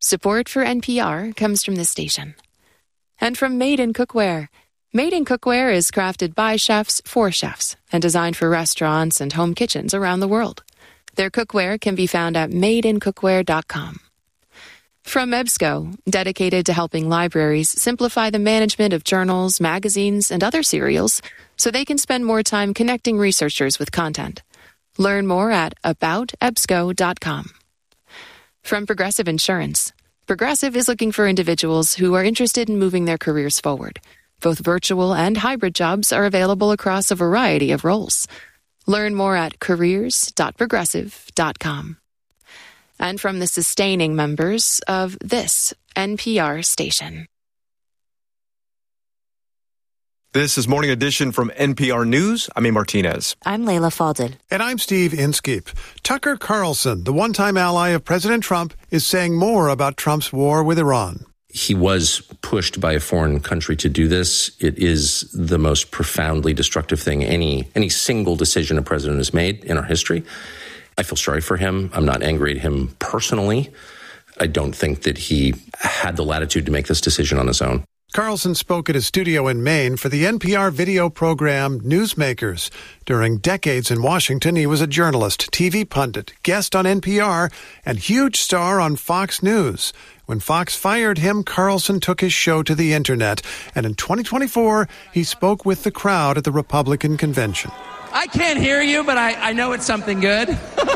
Support for NPR comes from this station. And from Made in Cookware. Made in Cookware is crafted by chefs for chefs and designed for restaurants and home kitchens around the world. Their cookware can be found at madeincookware.com. From EBSCO, dedicated to helping libraries simplify the management of journals, magazines, and other serials so they can spend more time connecting researchers with content. Learn more at aboutebsco.com. From Progressive Insurance. Progressive is looking for individuals who are interested in moving their careers forward. Both virtual and hybrid jobs are available across a variety of roles. Learn more at careers.progressive.com. And from the sustaining members of this NPR station. This is Morning Edition from NPR News. I'm A. Martinez. I'm Layla Fadel. And I'm Steve Inskeep. Tucker Carlson, the one-time ally of President Trump, is saying more about Trump's war with Iran. He was pushed by a foreign country to do this. It is the most profoundly destructive thing any single decision a president has made in our history. I feel sorry for him. I'm not angry at him personally. I don't think that he had the latitude to make this decision on his own. Carlson spoke at his studio in Maine for the NPR video program Newsmakers. During decades in Washington, he was a journalist, TV pundit, guest on NPR, and huge star on Fox News. When Fox fired him, Carlson took his show to the internet, and in 2024, he spoke with the crowd at the Republican convention. I can't hear you, but I know it's something good.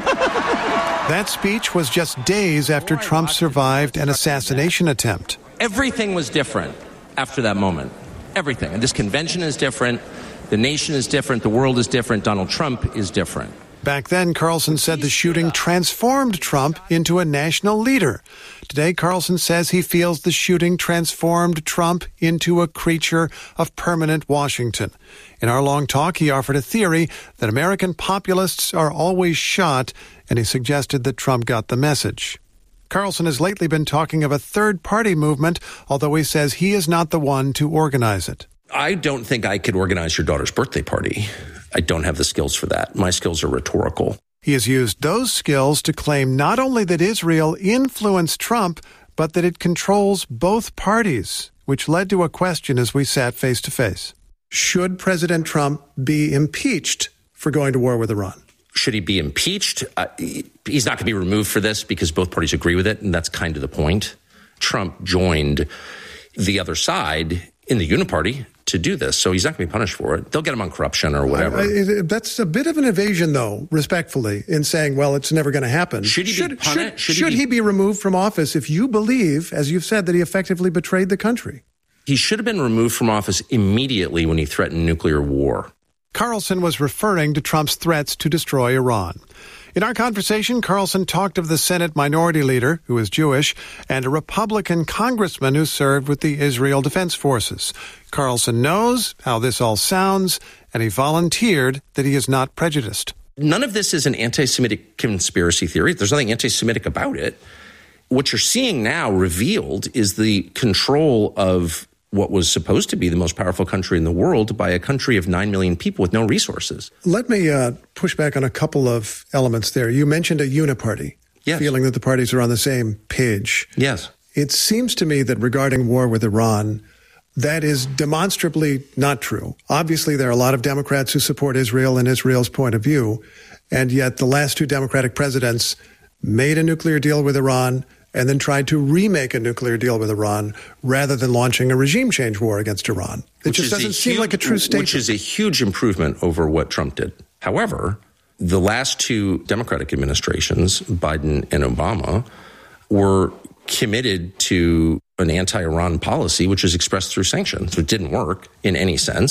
That speech was just days after Trump survived an assassination attempt. Everything was different after that moment. Everything. And this convention is different. The nation is different. The world is different. Donald Trump is different. Back then, Carlson said the shooting transformed Trump into a national leader. Today, Carlson says he feels the shooting transformed Trump into a creature of permanent Washington. In our long talk, he offered a theory that American populists are always shot, and he suggested that Trump got the message. Carlson has lately been talking of a third-party movement, although he says he is not the one to organize it. I don't think I could organize your daughter's birthday party. I don't have the skills for that. My skills are rhetorical. He has used those skills to claim not only that Israel influenced Trump, but that it controls both parties, which led to a question as we sat face to face. Should President Trump be impeached for going to war with Iran? Should he be impeached? He's not going to be removed for this because both parties agree with it, and that's kind of the point. Trump joined the other side in the uniparty to do this, so he's not going to be punished for it. They'll get him on corruption or whatever. That's a bit of an evasion, though, respectfully, in saying, well, it's never going to happen. Should he be punished? Should he be removed from office if you believe, as you've said, that he effectively betrayed the country? He should have been removed from office immediately when he threatened nuclear war. Carlson was referring to Trump's threats to destroy Iran. In our conversation, Carlson talked of the Senate Minority Leader, who is Jewish, and a Republican congressman who served with the Israel Defense Forces. Carlson knows how this all sounds, and he volunteered that he is not prejudiced. None of this is an anti-Semitic conspiracy theory. There's nothing anti-Semitic about it. What you're seeing now revealed is the control of what was supposed to be the most powerful country in the world by a country of 9 million people with no resources. Let me push back on a couple of elements there. You mentioned a uniparty, yes, feeling that the parties are on the same page. Yes. It seems to me that regarding war with Iran, that is demonstrably not true. Obviously, there are a lot of Democrats who support Israel and Israel's point of view, and yet the last two Democratic presidents made a nuclear deal with Iran and then tried to remake a nuclear deal with Iran rather than launching a regime change war against Iran. It just doesn't seem like a true statement. Which is a huge improvement over what Trump did. However, the last two Democratic administrations, Biden and Obama, were committed to an anti-Iran policy, which was expressed through sanctions, which didn't work in any sense.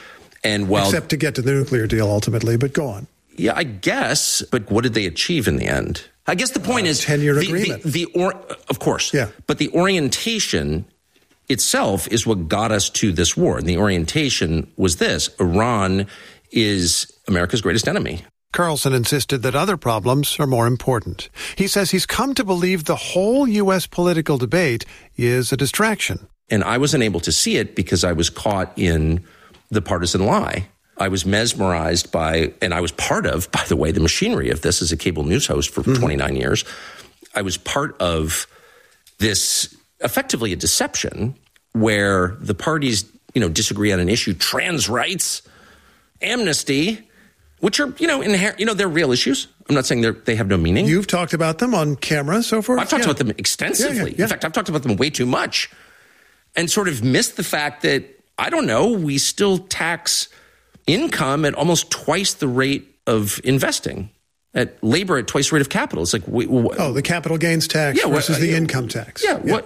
And except to get to the nuclear deal ultimately, but go on. Yeah, I guess. But what did they achieve in the end? I guess the point is 10-year agreement. Of course. Yeah. But the orientation itself is what got us to this war. And the orientation was this: Iran is America's greatest enemy. Carlson insisted that other problems are more important. He says he's come to believe the whole U.S. political debate is a distraction. And I wasn't able to see it because I was caught in the partisan lie. I was mesmerized by, and I was part of, by the way, the machinery of this as a cable news host for 29 years. I was part of this effectively a deception where the parties, disagree on an issue, trans rights, amnesty, which are, inherent, they're real issues. I'm not saying they have no meaning. You've talked about them on camera so far? I've talked about them extensively. Yeah. In fact, I've talked about them way too much and sort of missed the fact that, I don't know, we still tax income at almost twice the rate of investing, at labor at twice the rate of capital. It's like, the capital gains tax versus the income tax.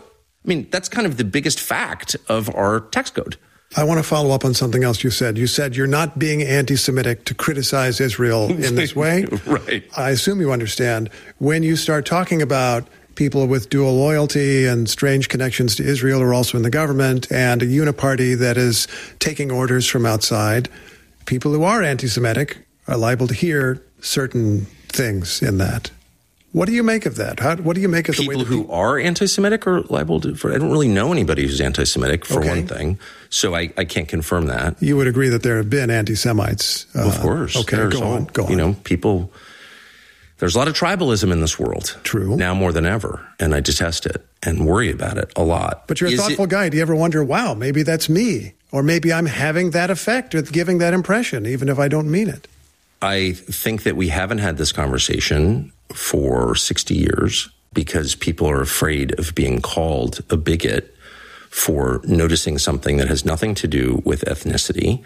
That's kind of the biggest fact of our tax code. I want to follow up on something else you said. You said you're not being anti-Semitic to criticize Israel in this way. Right. I assume you understand. When you start talking about people with dual loyalty and strange connections to Israel are also in the government, and a uniparty that is taking orders from outside, people who are anti-Semitic are liable to hear certain things in that. What do you make of that? What do you make of the way people who are anti-Semitic are liable to? I don't really know anybody who's anti-Semitic, for one thing, so I can't confirm that. You would agree that there have been anti-Semites? Of course. Okay, go on. People. There's a lot of tribalism in this world. True. Now more than ever, and I detest it and worry about it a lot. But you're a thoughtful guy. Do you ever wonder, wow, maybe that's me, or maybe I'm having that effect or giving that impression, even if I don't mean it? I think that we haven't had this conversation for 60 years because people are afraid of being called a bigot for noticing something that has nothing to do with ethnicity.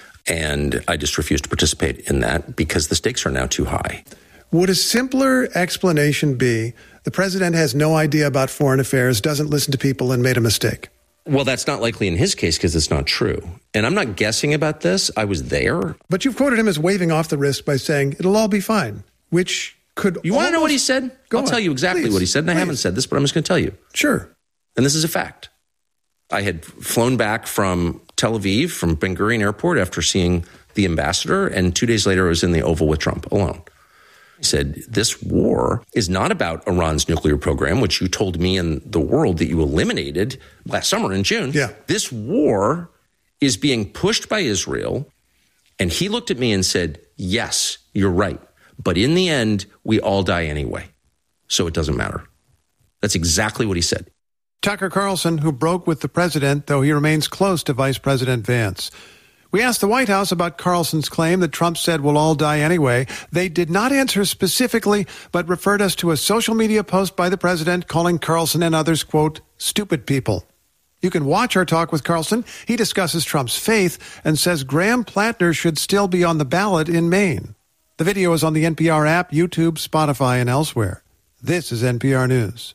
And I just refuse to participate in that because the stakes are now too high. Would a simpler explanation be the president has no idea about foreign affairs, doesn't listen to people, and made a mistake? Well, that's not likely in his case because it's not true. And I'm not guessing about this. I was there. But you've quoted him as waving off the risk by saying it'll all be fine, which could You want to know what he said? I'll tell you exactly what he said. And I haven't said this, but I'm just going to tell you. Sure. And this is a fact. I had flown back from Tel Aviv, from Ben Gurion Airport, after seeing the ambassador. And 2 days later, I was in the Oval with Trump alone. He said, this war is not about Iran's nuclear program, which you told me and the world that you eliminated last summer in June. Yeah. This war is being pushed by Israel. And he looked at me and said, yes, you're right. But in the end, we all die anyway. So it doesn't matter. That's exactly what he said. Tucker Carlson, who broke with the president, though he remains close to Vice President Vance. We asked the White House about Carlson's claim that Trump said we'll all die anyway. They did not answer specifically, but referred us to a social media post by the president calling Carlson and others, quote, stupid people. You can watch our talk with Carlson. He discusses Trump's faith and says Graham Plattner should still be on the ballot in Maine. The video is on the NPR app, YouTube, Spotify, and elsewhere. This is NPR News.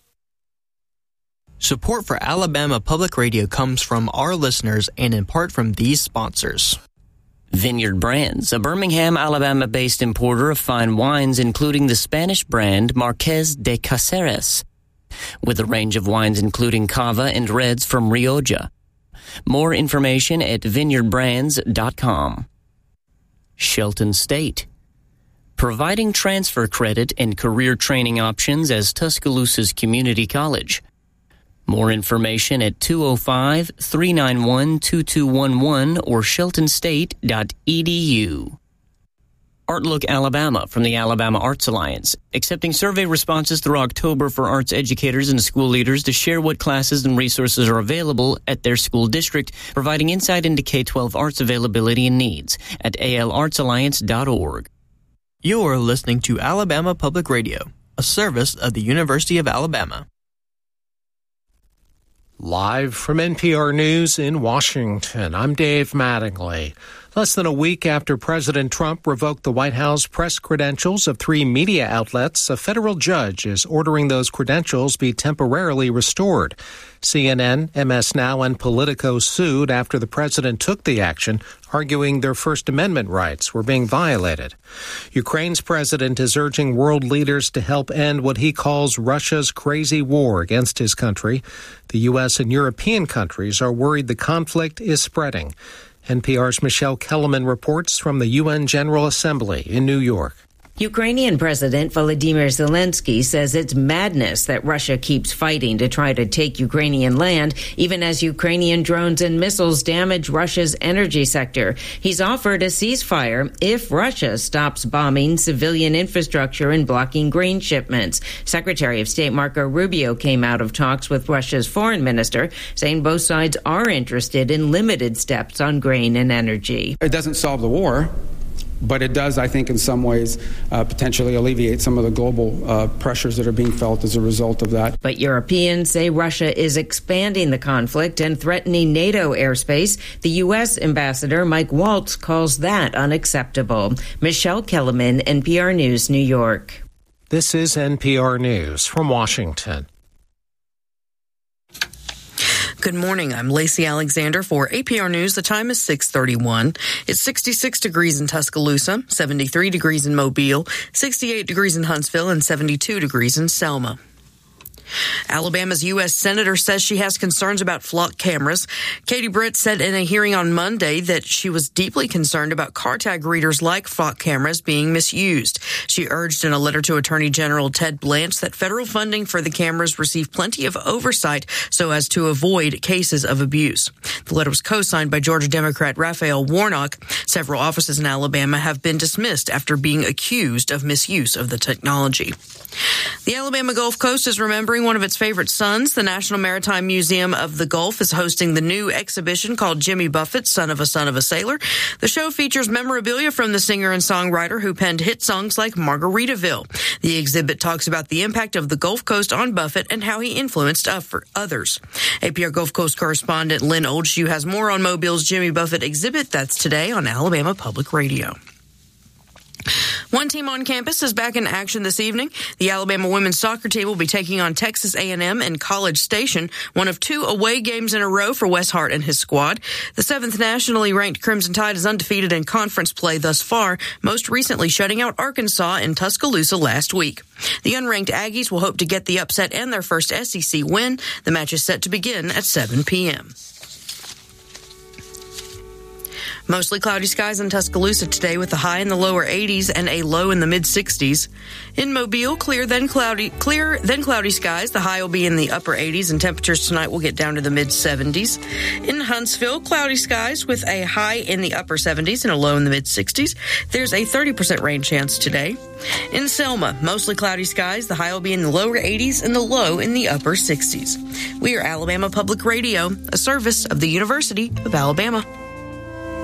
Support for Alabama Public Radio comes from our listeners and in part from these sponsors. Vineyard Brands, a Birmingham, Alabama-based importer of fine wines, including the Spanish brand Marqués de Cáceres, with a range of wines including cava and reds from Rioja. More information at vineyardbrands.com. Shelton State, providing transfer credit and career training options as Tuscaloosa's community college. More information at 205-391-2211 or sheltonstate.edu. Artlook Alabama from the Alabama Arts Alliance, accepting survey responses through October for arts educators and school leaders to share what classes and resources are available at their school district, providing insight into K-12 arts availability and needs at alartsalliance.org. You're listening to Alabama Public Radio, a service of the University of Alabama. Live from NPR News in Washington, I'm Dave Mattingly. Less than a week after President Trump revoked the White House press credentials of 3 media outlets, a federal judge is ordering those credentials be temporarily restored. CNN, MS Now, and Politico sued after the president took the action, arguing their First Amendment rights were being violated. Ukraine's president is urging world leaders to help end what he calls Russia's crazy war against his country. The U.S. and European countries are worried the conflict is spreading. NPR's Michelle Kellerman reports from the UN General Assembly in New York. Ukrainian President Volodymyr Zelensky says it's madness that Russia keeps fighting to try to take Ukrainian land, even as Ukrainian drones and missiles damage Russia's energy sector. He's offered a ceasefire if Russia stops bombing civilian infrastructure and blocking grain shipments. Secretary of State Marco Rubio came out of talks with Russia's foreign minister, saying both sides are interested in limited steps on grain and energy. It doesn't solve the war, but it does, I think, in some ways, potentially alleviate some of the global pressures that are being felt as a result of that. But Europeans say Russia is expanding the conflict and threatening NATO airspace. The U.S. Ambassador Mike Waltz calls that unacceptable. Michelle Kellerman, NPR News, New York. This is NPR News from Washington. Good morning. I'm Lacey Alexander for APR News. The time is 6:31. It's 66 degrees in Tuscaloosa, 73 degrees in Mobile, 68 degrees in Huntsville, and 72 degrees in Selma. Alabama's U.S. Senator says she has concerns about flock cameras. Katie Britt said in a hearing on Monday that she was deeply concerned about car tag readers like flock cameras being misused. She urged in a letter to Attorney General Ted Blanche that federal funding for the cameras receive plenty of oversight so as to avoid cases of abuse. The letter was co-signed by Georgia Democrat Raphael Warnock. Several offices in Alabama have been dismissed after being accused of misuse of the technology. The Alabama Gulf Coast is remembering one of its favorite sons. The National Maritime Museum of the Gulf is hosting the new exhibition called Jimmy Buffett, Son of a Sailor. The show features memorabilia from the singer and songwriter who penned hit songs like Margaritaville. The exhibit talks about the impact of the Gulf Coast on Buffett and how he influenced others. APR Gulf Coast correspondent Lynn Oldshoe has more on Mobile's Jimmy Buffett exhibit. That's today on Alabama Public Radio. One team on campus is back in action this evening. The Alabama women's soccer team will be taking on Texas A&M in College Station, one of two away games in a row for Wes Hart and his squad. The 7th nationally ranked Crimson Tide is undefeated in conference play thus far, most recently shutting out Arkansas in Tuscaloosa last week. The unranked Aggies will hope to get the upset and their first SEC win. The match is set to begin at 7 p.m. Mostly cloudy skies in Tuscaloosa today with a high in the lower 80s and a low in the mid-60s. In Mobile, clear then cloudy skies. The high will be in the upper 80s and temperatures tonight will get down to the mid-70s. In Huntsville, cloudy skies with a high in the upper 70s and a low in the mid-60s. There's a 30% rain chance today. In Selma, mostly cloudy skies. The high will be in the lower 80s and the low in the upper 60s. We are Alabama Public Radio, a service of the University of Alabama.